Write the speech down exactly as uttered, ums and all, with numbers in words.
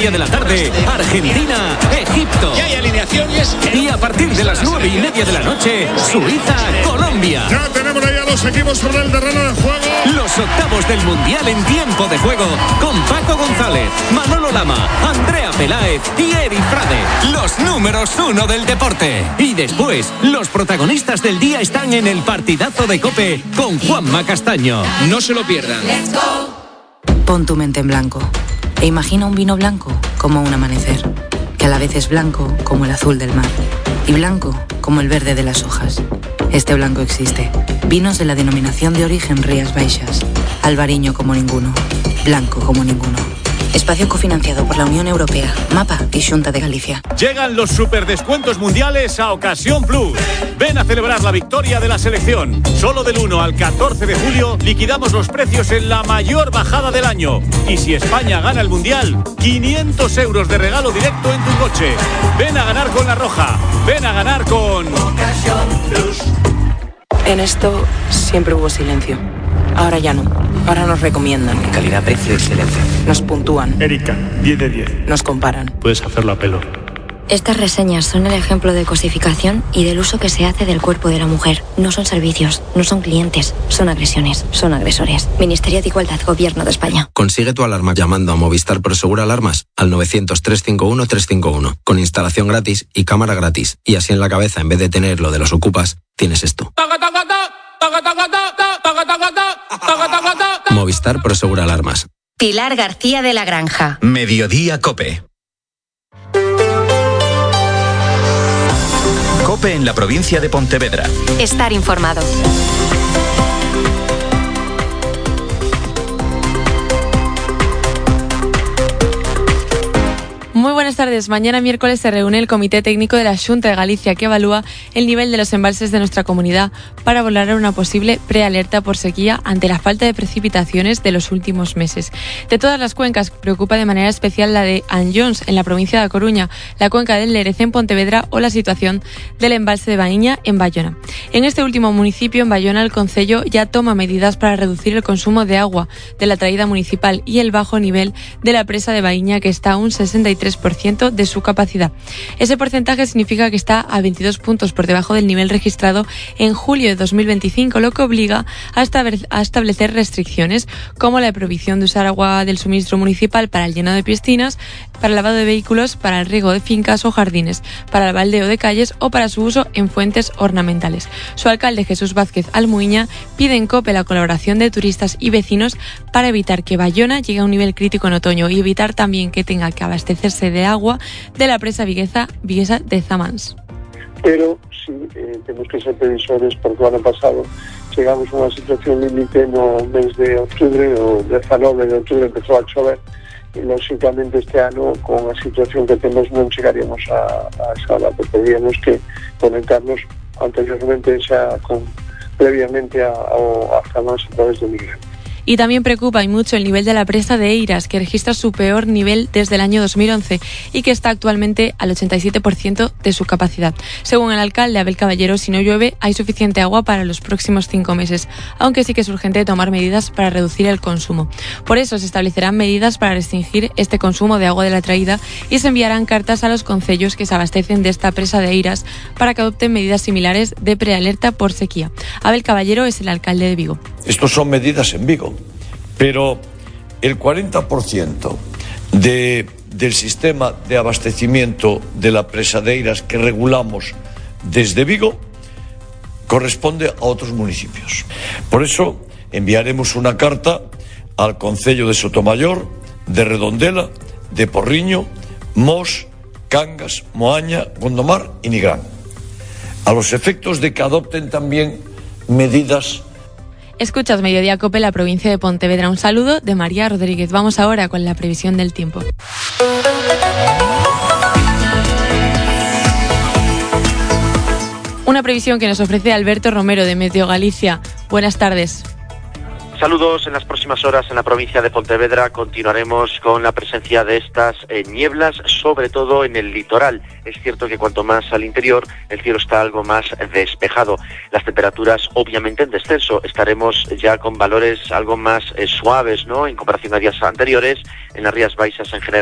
media de la tarde, Argentina, Egipto. Ya hay alineaciones. Y a partir de las nueve y media de la noche, Suiza, Colombia. Ya tenemos ahí a los equipos sobre el terreno de juego. Los octavos del Mundial en tiempo de juego, con Paco González, Manolo Lama, Andrea Peláez y Eri Frade. Los números uno del deporte. Y después, los protagonistas del día están en el partidazo de COPE con Juanma Castaño. No se lo pierdan. Pon tu mente en blanco e imagina un vino blanco como un amanecer, que a la vez es blanco como el azul del mar y blanco como el verde de las hojas. Este blanco existe. Vinos de la denominación de origen Rías Baixas. Albariño como ninguno. Blanco como ninguno. Espacio cofinanciado por la Unión Europea, MAPA y Xunta de Galicia. Llegan los superdescuentos mundiales a Ocasión Plus. Ven a celebrar la victoria de la selección. Solo del uno al catorce de julio liquidamos los precios en la mayor bajada del año. Y si España gana el Mundial, quinientos euros de regalo directo en tu coche. Ven a ganar con La Roja. Ven a ganar con Ocasión Plus. En esto siempre hubo silencio. Ahora ya no. Ahora nos recomiendan. Calidad, precio, excelencia. Nos puntúan. Erika, diez de diez. Nos comparan. Puedes hacerlo a pelo. Estas reseñas son el ejemplo de cosificación y del uso que se hace del cuerpo de la mujer. No son servicios, no son clientes, son agresiones, son agresores. Ministerio de Igualdad, Gobierno de España. Consigue tu alarma llamando a Movistar Prosegur Alarmas al novecientos, trescientos cincuenta y uno, trescientos cincuenta y uno, con instalación gratis y cámara gratis. Y así en la cabeza, en vez de tener lo de los ocupas, tienes esto. Movistar Prosegur Alarmas. Pilar García de la Granja. Mediodía COPE. COPE en la provincia de Pontevedra. Estar informado. Muy buenas tardes. Mañana miércoles se reúne el Comité Técnico de la Xunta de Galicia que evalúa el nivel de los embalses de nuestra comunidad para valorar una posible prealerta por sequía ante la falta de precipitaciones de los últimos meses. De todas las cuencas, preocupa de manera especial la de Anllóns, en la provincia de A Coruña, la cuenca del Lérez en Pontevedra o la situación del embalse de Baíña en Bayona. En este último municipio, en Bayona, el concello ya toma medidas para reducir el consumo de agua de la traída municipal y el bajo nivel de la presa de Baíña, que está a un sesenta y tres por ciento de su capacidad. Ese porcentaje significa que está a veintidós puntos por debajo del nivel registrado en julio de dos mil veinticinco, lo que obliga a establecer restricciones como la prohibición de usar agua del suministro municipal para el llenado de piscinas, para el lavado de vehículos, para el riego de fincas o jardines, para el baldeo de calles o para su uso en fuentes ornamentales. Su alcalde, Jesús Vázquez Almuiña, pide en COPE la colaboración de turistas y vecinos para evitar que Bayona llegue a un nivel crítico en otoño y evitar también que tenga que abastecerse de agua de la presa viguesa, viguesa de Zamans. Pero sí, eh, tenemos que ser previsores porque el ano pasado chegamos a unha situación límite no mes de octubre, o dezanove de octubre empezou a chover e lógicamente este ano con a situación que temos non chegaríamos a, a esa data, teríamos que conectarnos anteriormente xa con previamente a, a, a Zamans a través de Miguel. Y también preocupa y mucho el nivel de la presa de Eiras, que registra su peor nivel desde el año dos mil once y que está actualmente al ochenta y siete por ciento de su capacidad. Según el alcalde Abel Caballero, si no llueve hay suficiente agua para los próximos cinco meses, aunque sí que es urgente tomar medidas para reducir el consumo. Por eso se establecerán medidas para restringir este consumo de agua de la traída y se enviarán cartas a los concellos que se abastecen de esta presa de Eiras para que adopten medidas similares de prealerta por sequía. Abel Caballero es el alcalde de Vigo. Estos son medidas en Vigo, pero el cuarenta por ciento de, del sistema de abastecimiento de la presa de Eiras que regulamos desde Vigo corresponde a otros municipios. Por eso enviaremos una carta al Concello de Sotomayor, de Redondela, de Porriño, Mos, Cangas, Moaña, Gondomar y Nigrán, a los efectos de que adopten también medidas. Escuchas Mediodía COPE, la provincia de Pontevedra. Un saludo de María Rodríguez. Vamos ahora con la previsión del tiempo. Una previsión que nos ofrece Alberto Romero de Meteo Galicia. Buenas tardes. Saludos. En las próximas horas en la provincia de Pontevedra continuaremos con la presencia de estas eh, nieblas, sobre todo en el litoral. Es cierto que cuanto más al interior, el cielo está algo más despejado. Las temperaturas obviamente en descenso. Estaremos ya con valores algo más eh, suaves, ¿no?, en comparación a días anteriores. En las Rías Baixas en general